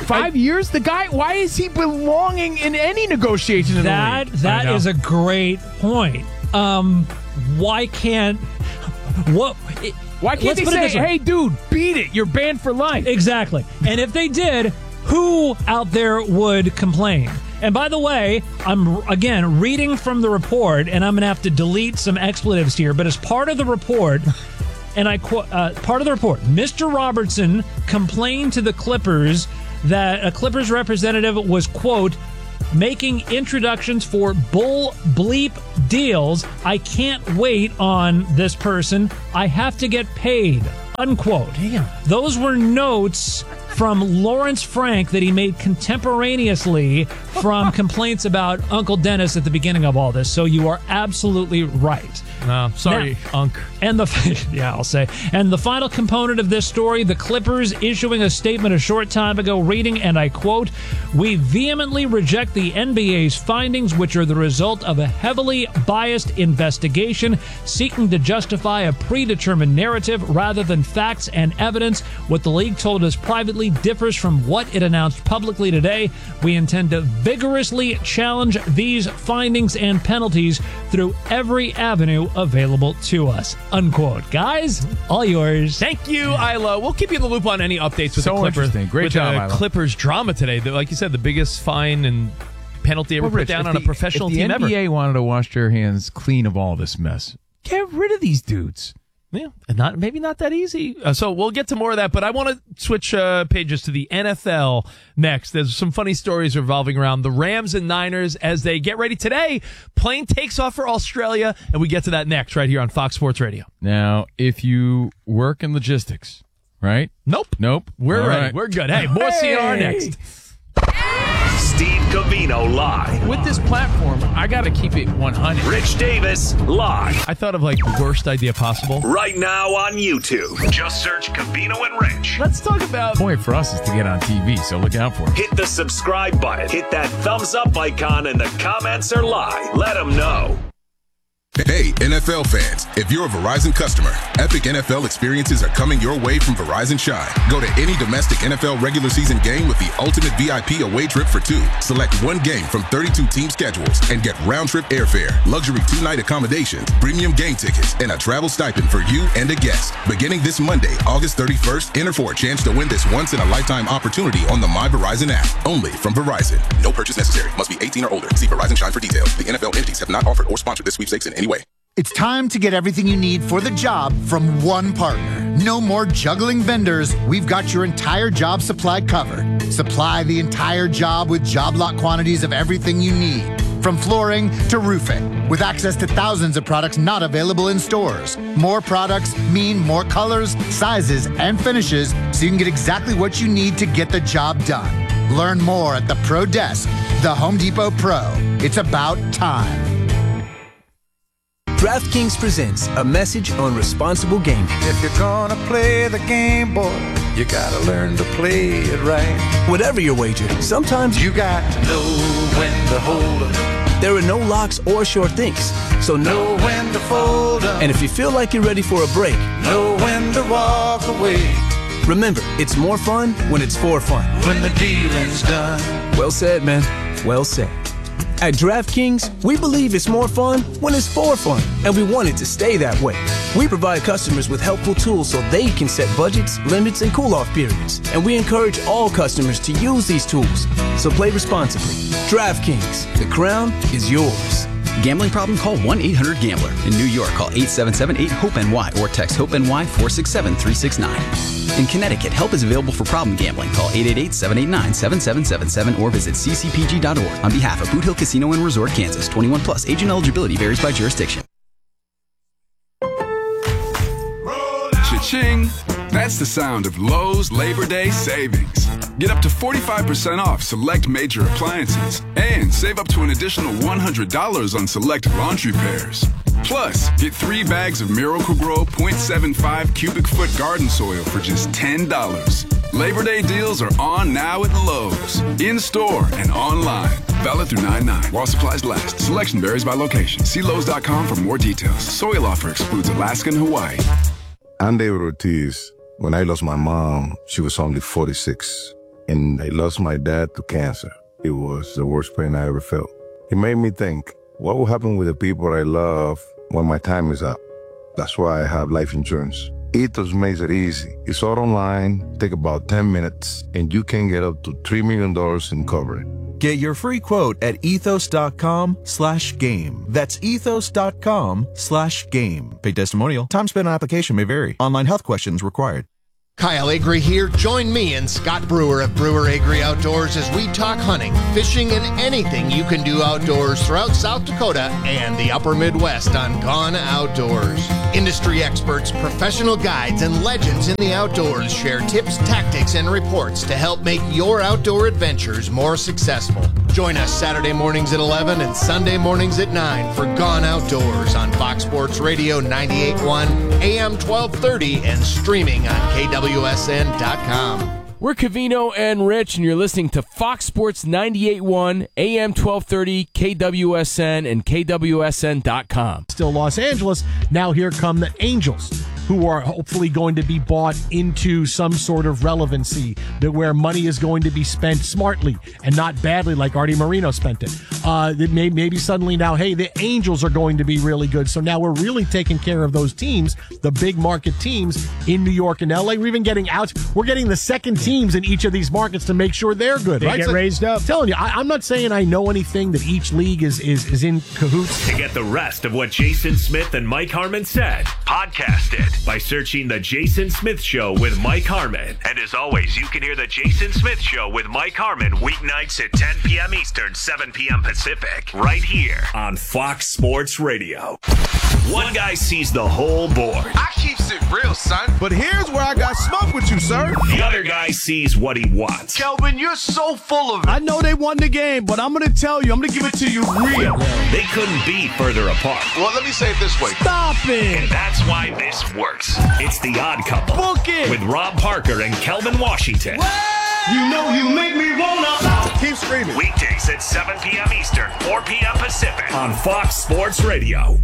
Five I, years? The guy, why is he belonging in any negotiation in that, the league? That is a great point. Um, why can't... What... It, why can't they say, hey, dude, beat it. You're banned for life. Exactly. And if they did, who out there would complain? And by the way, I'm, again, reading from the report, and I'm going to have to delete some expletives here, but as part of the report... And I quote, uh, part of the report, Mister Robertson complained to the Clippers that a Clippers representative was, quote, making introductions for bull bleep deals. I can't wait on this person. I have to get paid, unquote. Damn. Those were notes from Lawrence Frank that he made contemporaneously from complaints about Uncle Dennis at the beginning of all this. So you are absolutely right. No, sorry, now, Unc. And the yeah, I'll say. And the final component of this story, the Clippers issuing a statement a short time ago, reading, and I quote, "We vehemently reject the N B A's findings, which are the result of a heavily biased investigation seeking to justify a predetermined narrative rather than facts and evidence. What the league told us privately differs from what it announced publicly today. We intend to vigorously challenge these findings and penalties through every avenue available to us," unquote. Guys, all yours. Thank you, Isla. We'll keep you in the loop on any updates with so the Clippers. Interesting. Great with job, the Isla. Clippers drama today. The, like you said, the biggest fine and penalty ever well, put Rich, down on the, a professional if the team N B A ever. wanted to wash their hands clean of all this mess, get rid of these dudes. Yeah, and not maybe not that easy. Uh, so we'll get to more of that, but I want to switch uh, pages to the N F L next. There's some funny stories revolving around the Rams and Niners as they get ready today. Plane takes off for Australia, and we get to that next right here on Fox Sports Radio. Now, if you work in logistics, right? Nope. Nope. We're all ready. Right. We're good. Hey, more hey. C R next. Steve Covino live. With this platform, I got to keep it one hundred. Rich Davis live. I thought of like the worst idea possible. Right now on YouTube. Just search Covino and Rich. Let's talk about... The point for us is to get on T V, so look out for it. Hit the subscribe button. Hit that thumbs up icon, and the comments are live. Let them know. Hey, N F L fans, if you're a Verizon customer, epic N F L experiences are coming your way from Verizon Shine. Go to any domestic N F L regular season game with the ultimate V I P away trip for two. Select one game from thirty-two team schedules and get round-trip airfare, luxury two-night accommodations, premium game tickets, and a travel stipend for you and a guest. Beginning this Monday, August thirty-first, enter for a chance to win this once-in-a-lifetime opportunity on the My Verizon app. Only from Verizon. No purchase necessary. Must be eighteen or older. See Verizon Shine for details. The N F L entities have not offered or sponsored this sweepstakes in any way. It's time to get everything you need for the job from one partner. No more juggling vendors. We've got your entire job supply covered. Supply the entire job with job lot quantities of everything you need, from flooring to roofing, with access to thousands of products not available in stores. More products mean more colors, sizes, and finishes, so you can get exactly what you need to get the job done. Learn more at the Pro Desk, the Home Depot Pro. It's about time. DraftKings presents a message on responsible gaming. If you're gonna play the game, boy, you gotta learn to play it right. Whatever your wager, sometimes you got to know when to hold up. There are no locks or sure things, so know when to fold up. And if you feel like you're ready for a break, know when to walk away. Remember, it's more fun when it's for fun. When the dealing's done. Well said, man. Well said. At DraftKings, we believe it's more fun when it's for fun, and we want it to stay that way. We provide customers with helpful tools so they can set budgets, limits, and cool-off periods, and we encourage all customers to use these tools. So play responsibly. DraftKings, the crown is yours. Gambling problem? Call one eight hundred gambler. In New York, call eight seven seven eight hope N Y or text HOPE-NY four six seven three six nine. In Connecticut, help is available for problem gambling. Call eight eight eight seven eight nine seven seven seven seven or visit c c p g dot org. On behalf of Boot Hill Casino and Resort, Kansas, twenty-one plus. Agent eligibility varies by jurisdiction. Cha-ching! That's the sound of Lowe's Labor Day savings. Get up to forty-five percent off select major appliances and save up to an additional one hundred dollars on select laundry pairs. Plus, get three bags of Miracle-Gro point seven five cubic foot garden soil for just ten dollars. Labor Day deals are on now at Lowe's, in-store and online. Valid through nine nine while supplies last. Selection varies by location. See Lowe's dot com for more details. Soil offer excludes Alaska and Hawaii. I'm David Ortiz. When I lost my mom, she was only forty-six. and I lost my dad to cancer. It was the worst pain I ever felt. It made me think, what will happen with the people I love when my time is up? That's why I have life insurance. Ethos makes it easy. It's all online, take about ten minutes, and you can get up to three million dollars in coverage. Get your free quote at ethos.com slash game. That's ethos.com slash game. Paid testimonial. Time spent on application may vary. Online health questions required. Kyle Agri here. Join me and Scott Brewer of Brewer Agri Outdoors as we talk hunting, fishing, and anything you can do outdoors throughout South Dakota and the upper Midwest on Gone Outdoors. Industry experts, professional guides, and legends in the outdoors share tips, tactics, and reports to help make your outdoor adventures more successful. Join us Saturday mornings at eleven and Sunday mornings at nine for Gone Outdoors on Fox Sports Radio ninety-eight point one, A M twelve thirty, and streaming on K W S N dot com. We're Covino and Rich, and you're listening to Fox Sports ninety-eight point one, A M twelve thirty, K W S N, and K W S N dot com. Still Los Angeles. Now here come the Angels, who are hopefully going to be bought into some sort of relevancy, that where money is going to be spent smartly and not badly like Artie Moreno spent it. Uh, that may, maybe suddenly now, hey, the Angels are going to be really good. So now we're really taking care of those teams, the big market teams in New York and L A. We're even getting out. We're getting the second teams in each of these markets to make sure they're good. They right? get So, raised up. I'm telling you, I, I'm not saying I know anything that each league is, is, is in cahoots. To get the rest of what Jason Smith and Mike Harmon said, podcast it by searching The Jason Smith Show with Mike Harmon. And as always, you can hear The Jason Smith Show with Mike Harmon weeknights at ten p.m. Eastern, seven p.m. Pacific, right here on Fox Sports Radio. One guy sees the whole board. I keeps it real, son. But here's where I got smoke with you, sir. The other guy sees what he wants. Kelvin, you're so full of it. I know they won the game, but I'm going to tell you, I'm going to give it to you real. They couldn't be further apart. Well, let me say it this way. Stop it. And that's why this works. It's The Odd Couple. Book it. With Rob Parker and Kelvin Washington. You know you make me wanna. Keep screaming. Weekdays at seven p.m. Eastern, four p.m. Pacific on Fox Sports Radio.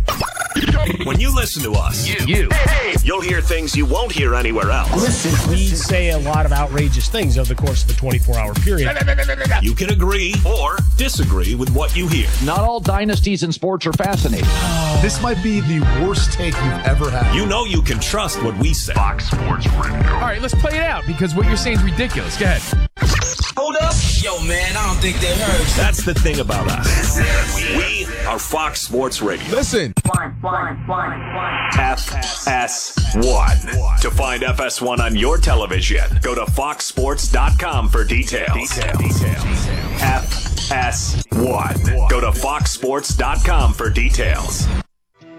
When you listen to us, you, you you'll hear things you won't hear anywhere else. Listen, we say a lot of outrageous things over the course of a twenty-four hour period. You can agree or disagree with what you hear. Not all dynasties in sports are fascinating. This might be the worst take you've ever had. You know you can trust what we say. Fox Sports Radio. All right, let's play it out because what you're saying is ridiculous. Go ahead. Hold up. Yo, man, I don't think that hurts. That's the thing about us. We are Fox Sports Radio. Listen. F S one. To find F S one on your television, go to fox sports dot com for details. Details. F S one. Go to fox sports dot com for details.